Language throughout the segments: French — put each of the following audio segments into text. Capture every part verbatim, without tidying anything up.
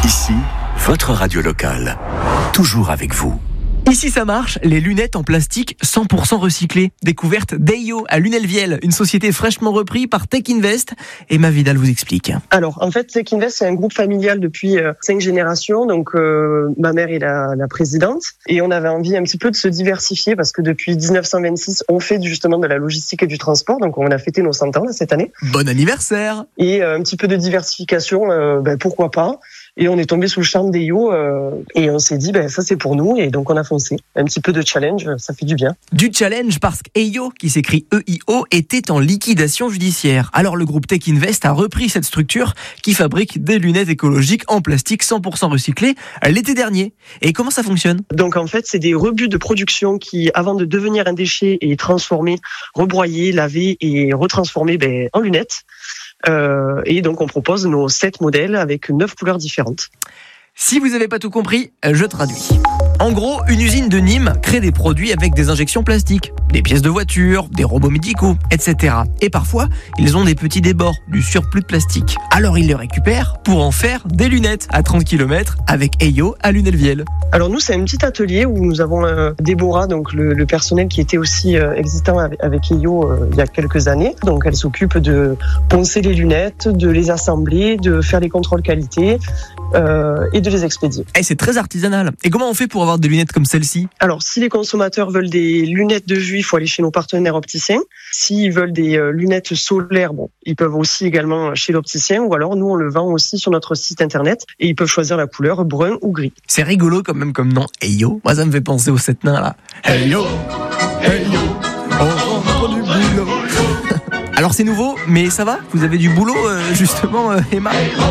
Ici, votre radio locale. Toujours avec vous. Ici ça marche, les lunettes en plastique cent pour cent recyclées. Découverte d'Eyo à Lunel-Viel, une société fraîchement reprise par Tech Invest. Emma Vidal vous explique. Alors en fait Tech Invest c'est un groupe familial depuis euh, cinq générations. Donc euh, ma mère est la, la présidente et on avait envie un petit peu de se diversifier parce que depuis dix-neuf cent vingt-six on fait justement de la logistique et du transport. Donc on a fêté nos cent ans là, cette année. Bon anniversaire. Et euh, un petit peu de diversification, euh, ben, pourquoi pas. Et on est tombé sous le charme d'Eyo euh, et on s'est dit ben ça c'est pour nous et donc on a foncé. Un petit peu de challenge, ça fait du bien. Du challenge parce qu'Eyo, qui s'écrit E I O, était en liquidation judiciaire. Alors le groupe Tech Invest a repris cette structure qui fabrique des lunettes écologiques en plastique cent pour cent recyclées l'été dernier. Et comment ça fonctionne ? Donc en fait c'est des rebuts de production qui avant de devenir un déchet est transformé, rebroyé, lavé et retransformé ben, en lunettes. Euh, et donc on propose nos sept modèles avec neuf couleurs différentes. Si vous n'avez pas tout compris, je traduis. En gros, une usine de Nîmes crée des produits avec des injections plastiques, des pièces de voiture, des robots médicaux, et cetera. Et parfois, ils ont des petits débords, du surplus de plastique. Alors ils le récupèrent pour en faire des lunettes à trente kilomètres avec Eyo à Lunel-Viel. Alors nous, c'est un petit atelier où nous avons euh, Déborah, donc le, le personnel qui était aussi euh, existant avec, avec Eyo euh, il y a quelques années. Donc elle s'occupe de poncer les lunettes, de les assembler, de faire les contrôles qualité euh, et de les expédier. Et c'est très artisanal. Et comment on fait pour avoir des lunettes comme celle-ci ? Alors si les consommateurs veulent des lunettes de vue, il faut aller chez nos partenaires opticiens. S'ils veulent des euh, lunettes solaires, bon, ils peuvent aussi également chez l'opticien ou alors nous on le vend aussi sur notre site internet et ils peuvent choisir la couleur brun ou gris. C'est rigolo quand même comme nom, Eyo. Moi ça me fait penser aux sept nains là. Eyo, Eyo, on rentre du boulot. Alors c'est nouveau, mais ça va ? Vous avez du boulot euh, justement, euh, Emma ?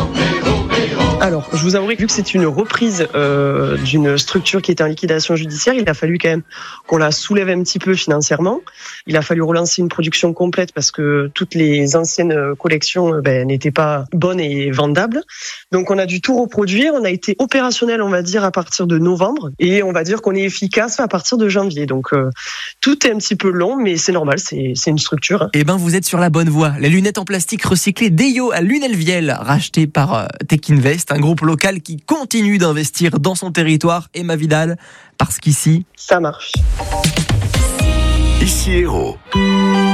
Alors, je vous avouerai que vu que c'est une reprise euh, d'une structure qui était en liquidation judiciaire, il a fallu quand même qu'on la soulève un petit peu financièrement. Il a fallu relancer une production complète parce que toutes les anciennes collections ben, n'étaient pas bonnes et vendables. Donc, on a dû tout reproduire. On a été opérationnel, on va dire, à partir de novembre et on va dire qu'on est efficace à partir de janvier. Donc, euh, tout est un petit peu long, mais c'est normal, c'est, c'est une structure. Eh ben, vous êtes sur la bonne voie. Les lunettes en plastique recyclées d'Eyo à Lunel-Viel, rachetées par euh, Tech Invest, un groupe local qui continue d'investir dans son territoire. Emma Vidal, parce qu'ici, ça marche. Ici Hérault.